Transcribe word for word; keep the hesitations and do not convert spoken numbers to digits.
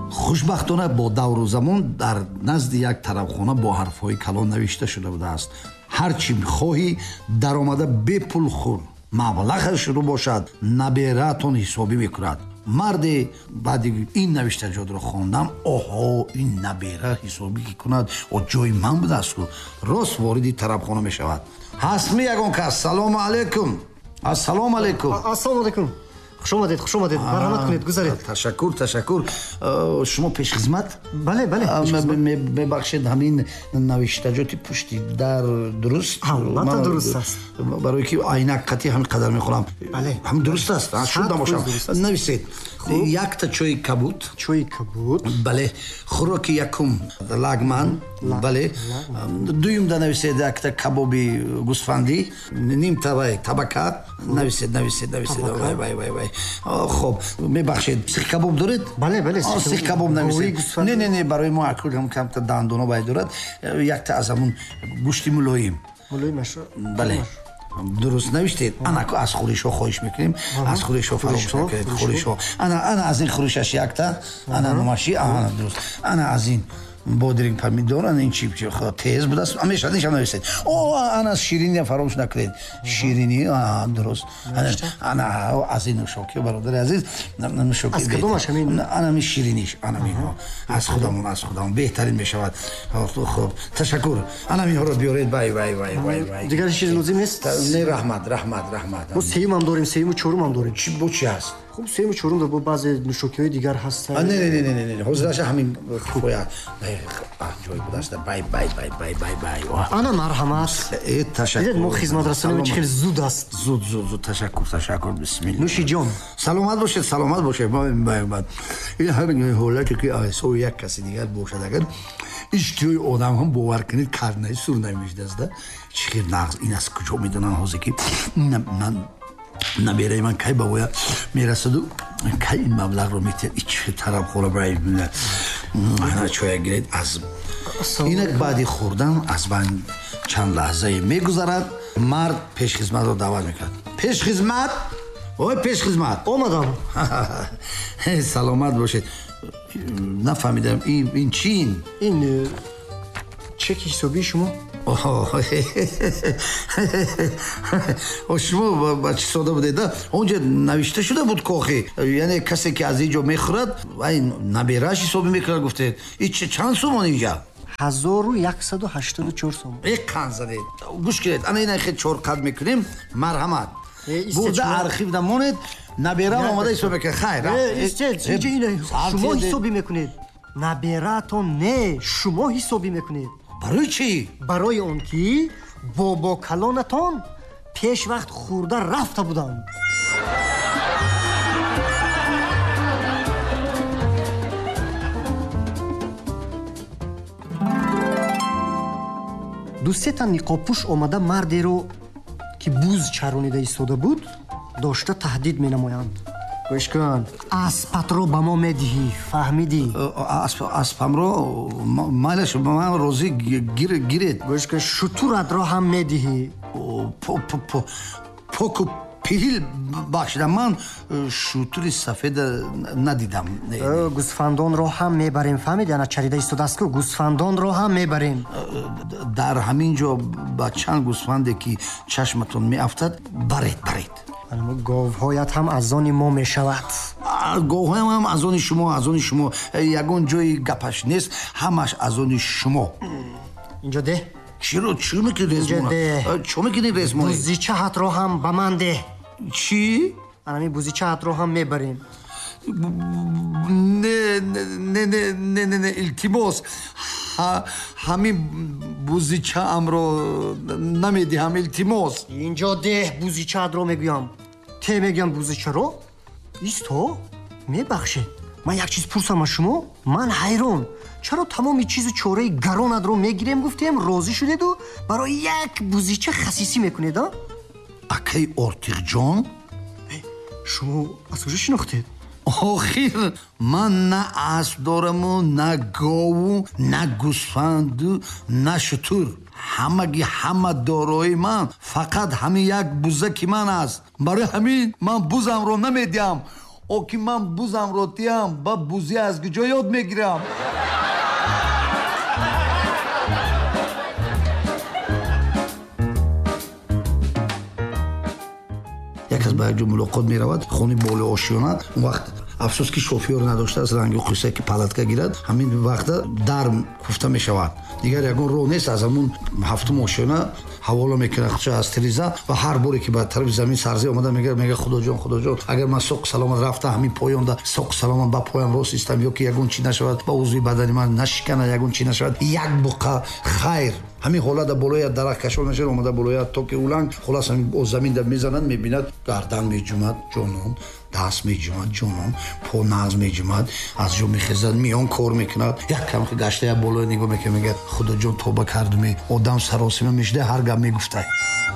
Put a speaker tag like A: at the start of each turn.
A: хушбахтона бо давру замон дар назди як тарабхона бо ҳарфҳои калон навишта шуда будааст: ҳар чӣ хоҳӣ даромада бепул хур, маблағаш шуруъ бошад, набераатон ҳисобӣ мекунад. марде баъди ин навиштаҷотро хондам, оҳо ин набера ҳисобӣ ки кунад о ҷои ман будаасту, рост вориди тарабхона мешавад. ҳастми ягон кас? Салому алайкум. Ассалому алайкум.
B: Ассалому алайкум. Хуш омадед, хуш омадед. Марҳамат кунед, гузаред.
A: Ташаккур, ташаккур. Шумо пешхизмат?
B: Бале, бале.
A: Мебахшед, ҳамин навиштаҷоти пушти дар дуруст?
B: Албатта дуруст аст.
A: Барои ки айнак қатӣ ҳамин қадар мехӯрам.
B: Бале.
A: Ҳамин дуруст аст? Шуда бошам. Нависед. Якта чойи кабуд.
B: Чойи кабуд.
A: Бале. Хӯроки якум лагман. Бале. Дуюм да нависед якта кабоби гӯсфандӣ. Ним тавай табака. Нависед, нависед, нависед. Вай, вай, вай, вай. Хоб, мебахшед. Сих кабоб доред?
B: Бале, бале.
A: Сих кабоб нависед. Не, не, не, барои мо акул ҳам камта дандона бай дорад. Якта аз ҳамун гӯшти мулоим.
B: Мулоим аша?
A: Бале. дуруст навиштед. Ана аз хӯришҳо хоҳиш мекунем, аз хӯришҳо фаромӯш накунед. Хӯришҳо ана ана аз ин хӯришаш якта, ана номаши, ана дуруст. Ана аз ин бодиринг помидор, ана ин чип чип тез будааст. Амеша нишам нависед. О, ана ширини фаромӯш накунед. Ширини, а дуруст. Ана аз ин нӯшокӣ бародари азиз, нӯшокӣ.
B: Аз кадомаш ҳамин?
A: Ана ми шириниш, ана ми аз худамон, аз худамон беҳтарин мешавад. Хуб, ташаккур. Ана миҳоро биёред. Вай, вай, вай, вай, вай.
B: Дигари чиз лозим нест?
A: Не, раҳмат, раҳмат, раҳмат.
B: Мо сеюм ҳам дорем, сеюму чорум ҳам дорем.
A: Чӣ бо чӣ аст?
B: Хуб, сеюму чорум бо баъзе нӯшокиҳои дигар ҳаст.
A: Не, не, не, не, не. Ҳозираша ҳамин хӯя. ҷой будааст. Бай, бай, бай, бай, бай, бай.
B: Ана марҳамат.
A: Э, ташаккур.
B: Мо хизматрасонем чӣ хеле зуд аст.
A: Зуд, зуд, зуд. Ташаккур, ташаккур. Бисмилла.
B: Нӯши ҷон.
A: Саломат бошед, саломат бошед. Ин ҳамин ҳолате ки асои як каси дигар бошад, агар иштиёи одам ҳам бовар кунед карнаи сур намешдаста. Чӣ хел нағз ин аз куҷо медонам ҳозир ки ман набераи ман кай ба воя мерасаду кай ин маблағро метиҳад. ичи тарабхона бай ана чоя гиред. аз инак баъди хӯрдан аз ман чанд лаҳзае мегузарад. мард пешхизматро даъват мекард. Пешхизмат, ой пешхизмат,
B: омадам.
A: Саломат бошед. Нафаҳмидам ин чи ин?
B: Ин чеки ҳисобии шумо.
A: шумо ба чӣ сода будед? онҷа навишта шуда буд кохи, яъне касе ки аз ин ҷо мехӯрад ай набераш ҳисобӣ мекунад. гуфтед ин чанд сум он инҷа?
B: ҳазору яксаду ҳаштоду чор сум.
A: як қан задед. гӯш гиред. ана ина хел чор қад мекунем. марҳамат. бурда архив намонед. наберам омада ҳисоб мекунад. хайр.
B: шумо ҳисобӣ мекунед. набераатон не, шумо ҳисобӣ мекунед.
A: барои чӣ?
B: барои он ки бобокалонатон пешвақт хӯрда рафта буданд. дусета ниқобпӯш омада мардеро ки буз чаронида истода буд дошта таҳдид менамоянд. гӯш кун, аспатро ба мо медиҳӣ, фаҳмидӣ?
A: аспамро майлаш ба ман розӣ гиред.
B: гӯш кун, шутуратро ҳам медиҳӣ.
A: поку пиҳил бахшидам. ман шутури сафеда надидам.
B: гӯсфандонро ҳам мебарем, фаҳмиди? ана чарида истодааст ку гӯсфандонро ҳам мебарем.
A: дар ҳамин ҷо ба чанд гӯсфанде ки чашматон меафтад баред, баред.
B: говҳоят ҳам аз они мо мешавад.
A: говҳоям ҳам аз они шумо, аз они шумо. ягон ҷои гапаш нест, ҳамаш аз они шумо.
B: инҷо деҳ.
A: чиро чӣ мекунед резмона? чӣ мекунед резмона?
B: бузичаҳатро ҳам ба ман деҳ.
A: чӣ?
B: анами бузичаҳатро ҳам мебарем.
A: не не не не не не илтимос, ҳамин бузичаамро намедиҳам. илтимос.
B: инҷо деҳ. бузичаатро мегӯям. те мегӯям бузичаро? исто мебахшед. ман як чиз пурсам аз шумо. ман ҳайрон. чаро тамоми чизу чораи гаронатро мегирем гуфтем, розӣ шудеду барои як бузича хасисӣ мекунед? а?
A: акаи Ортиқҷон?
B: шумо аз куҷо шинохтед?
A: охир ман на асп дораму, на гову, на гӯсфанду, на шутур. ҳамаги ҳама дорои ман фақат ҳамин як бузаки ман аст. барои ҳамин ман бузамро намедиҳам. оки ман бузам ротиям ба бузи аз куҷо ёд мегирам. як аз ба як ҷо мулоқот меравад хони боли ошиёна. он вақт афсӯс ки шофёр надоштааст ранги қисса ки палатка гирад ҳамин вақта дар куфта мешавад дигар ягон роҳ нест аз ҳамун ҳафтум ошиёна ҳавола мекунад худшо аз тириза ва ҳар боре ки ба тарафи замин сарзӣ омада мегӯяд мега худоҷон худоҷон агар ман соқ саломат рафта ҳамин поёнда соқ саломат ба поям рост истам ё ки ягон чӣ нашавад ба узви бадани ман нашикана ягон чӣ нашавад як буқа хайр ҳамин ҳолада болояд дарахт кашон мешавад омада болояд то ки уланг холас ҳамин замин да мезанад мебинад гардан меҷумад ҷонон даст меҷумад ҷонон по нағз меҷумад аз ҷо мехезад миён кор мекунад як кам ки гашта як болоя нигоҳ мекунад мегӯяд худоҷон тоба кардуме одам саросима мешуда ҳар гап мегуфтай.